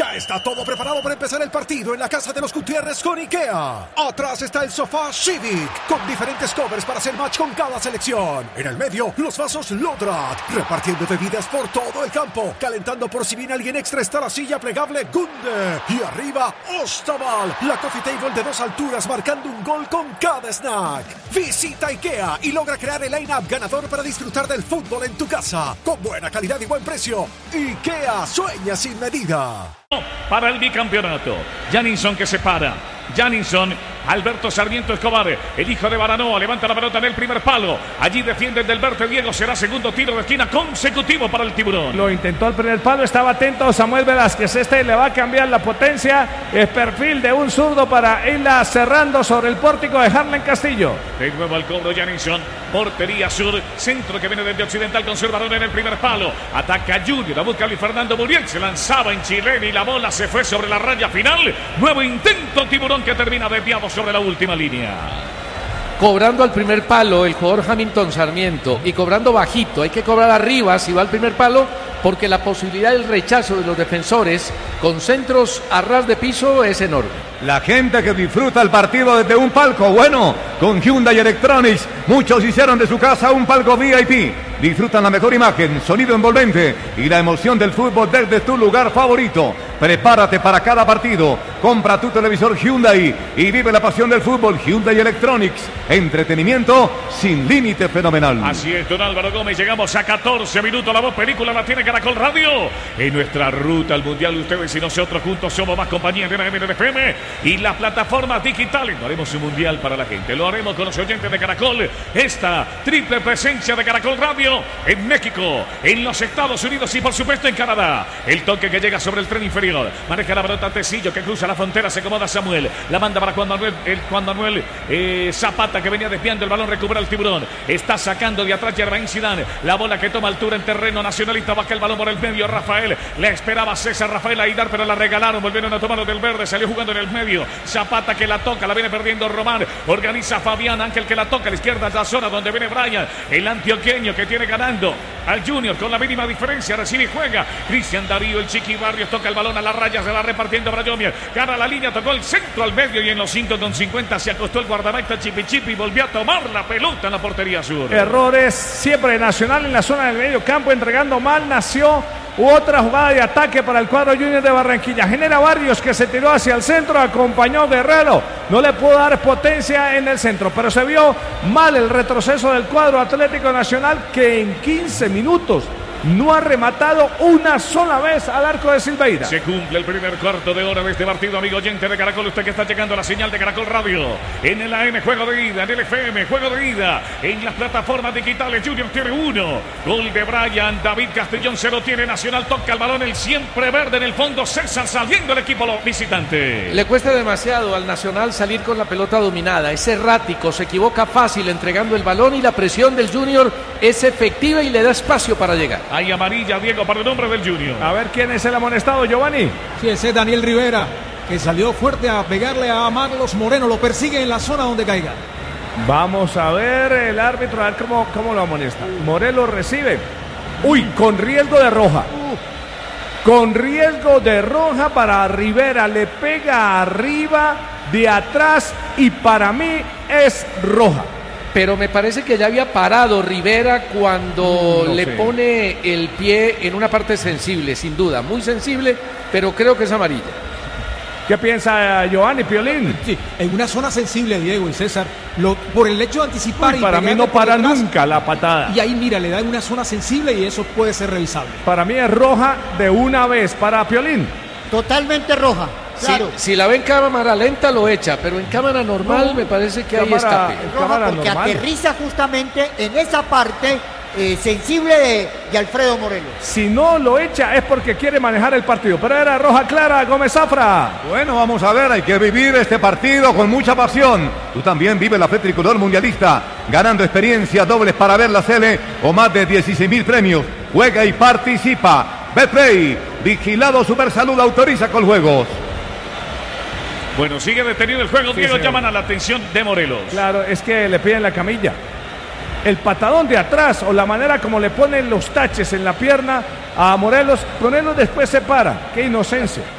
Ya está todo preparado para empezar el partido en la casa de los Gutiérrez con IKEA. Atrás está el sofá Civic, con diferentes covers para hacer match con cada selección. En el medio, los vasos Lodrat, repartiendo bebidas por todo el campo. Calentando por si viene alguien extra está la silla plegable Gunde. Y arriba, Ostaval, la coffee table de 2 alturas marcando un gol con cada snack. Visita IKEA y logra crear el line-up ganador para disfrutar del fútbol en tu casa. Con buena calidad y buen precio. IKEA sueña sin medida. Para el bicampeonato, Janinson que se para. Janinson, Alberto Sarmiento Escobar, el hijo de Baranoa, levanta la pelota en el primer palo. Allí defiende el del Verte Diego, será segundo tiro de esquina consecutivo para el Tiburón. Lo intentó al primer palo, estaba atento Samuel Velázquez. Le va a cambiar la potencia, el perfil de un zurdo para irla cerrando sobre el pórtico de Harlan Castillo. De nuevo al cobro Janinson, portería sur, centro que viene desde Occidental con su balón en el primer palo. Ataca Junior, a busca Luis Fernando Muriel, se lanzaba en chilena y la bola se fue sobre la raya final. Nuevo intento Tiburón que termina desviado sobre la última línea. Cobrando al primer palo el jugador Hamilton Sarmiento y cobrando bajito, hay que cobrar arriba si va al primer palo porque la posibilidad del rechazo de los defensores con centros a ras de piso es enorme. La gente que disfruta el partido desde un palco, bueno, con Hyundai Electronics, muchos hicieron de su casa un palco VIP. Disfrutan la mejor imagen, sonido envolvente y la emoción del fútbol desde tu lugar favorito. Prepárate para cada partido, compra tu televisor Hyundai y vive la pasión del fútbol. Hyundai Electronics, entretenimiento sin límite fenomenal. Así es, don Álvaro Gómez, llegamos a 14 minutos, la voz película la tiene Caracol Radio. En nuestra ruta al Mundial, ustedes y nosotros juntos somos más compañía de la MNFM y las plataformas digitales. Lo haremos un Mundial para la gente, lo haremos con los oyentes de Caracol. Esta triple presencia de Caracol Radio en México, en los Estados Unidos y por supuesto en Canadá. El toque que llega sobre el tren inferior, maneja la pelota Tecillo que cruza la frontera, se acomoda Samuel, la manda para Juan Manuel Zapata que venía desviando el balón, recupera el Tiburón, está sacando de atrás Germain Zidane, la bola que toma altura en terreno nacionalista, baja el balón por el medio, Rafael, le esperaba César Rafael Aidar pero la regalaron, volvieron a tomarlo del verde, salió jugando en el medio, Zapata que la toca, la viene perdiendo Román, organiza Fabián Ángel que la toca, a la izquierda es la zona donde viene Brian, el antioqueño que tiene ganando al Junior con la mínima diferencia, recibe y juega Cristian Darío, el Chiqui Barrios, toca el balón a las rayas, se va repartiendo Brayomier, gana la línea, tocó el centro al medio y en los 5:50 se acostó el guardameta Chipi y volvió a tomar la pelota en la portería sur. Errores siempre Nacional en la zona del medio campo, entregando mal, nació otra jugada de ataque para el cuadro Junior de Barranquilla. Genera Barrios que se tiró hacia el centro, acompañó Guerrero, no le pudo dar potencia en el centro, pero se vio mal el retroceso del cuadro Atlético Nacional que en 15 minutos no ha rematado una sola vez al arco de Silveira. Se cumple el primer cuarto de hora de este partido, amigo oyente de Caracol. Usted que está llegando a la señal de Caracol Radio. En el AM, juego de ida. En el FM, juego de ida. En las plataformas digitales, Junior tiene 1. Gol de Brian. David Castellón se lo tiene. Nacional toca el balón. El siempre verde en el fondo. César saliendo el equipo visitante. Le cuesta demasiado al Nacional salir con la pelota dominada. Es errático, se equivoca fácil entregando el balón y la presión del Junior es efectiva y le da espacio para llegar. Hay amarilla, Diego, para el nombre del Junior. A ver quién es el amonestado, Giovanni. Sí, ese es Daniel Rivera, que salió fuerte a pegarle a Marlos Moreno. Lo persigue en la zona donde caiga. Vamos a ver el árbitro, a ver cómo lo amonesta. Morelos recibe. Uy, con riesgo de roja. Con riesgo de roja para Rivera. Le pega arriba, de atrás y para mí es roja. Pero me parece que ya había parado Rivera cuando le pone el pie en una parte sensible, sin duda, muy sensible, pero creo que es amarilla. ¿Qué piensa Giovanni Piolín? Sí, en una zona sensible, Diego y César, por el hecho de anticipar. Uy, para mí no para nunca la patada. Y ahí, mira, le da en una zona sensible y eso puede ser revisable. Para mí es roja de una vez para Piolín. Totalmente roja. Claro. Si la ve en cámara lenta lo echa, pero en cámara normal me parece que hay escape. Roja porque aterriza justamente en esa parte sensible de Alfredo Morelos. Si no lo echa es porque quiere manejar el partido, pero era roja clara. Gómez Zafra. Bueno, vamos a ver, hay que vivir este partido con mucha pasión. Tú también vive la fe tricolor mundialista, ganando experiencia, dobles para ver la Sele o más de 16,000 premios. Juega y participa. Betplay, vigilado Supersalud, autoriza con juegos. Bueno, sigue detenido el juego, Diego, llaman a la atención de Morelos. Claro, es que le piden la camilla. El patadón de atrás o la manera como le ponen los taches en la pierna a Morelos, Morelos después se para. Qué inocencia.